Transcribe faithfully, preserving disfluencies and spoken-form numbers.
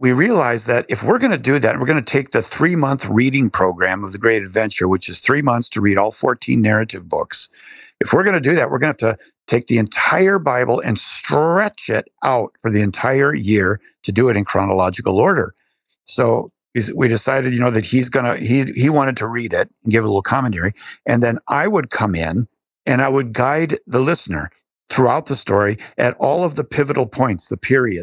we realized that if we're going to do that, we're going to take the three month reading program of The Great Adventure, which is three months to read all fourteen narrative books. If we're going to do that, we're going to have to take the entire Bible and stretch it out for the entire year to do it in chronological order. So we decided, you know, that he's going to, he, he wanted to read it and give a little commentary. And then I would come in and I would guide the listener throughout the story at all of the pivotal points, the periods.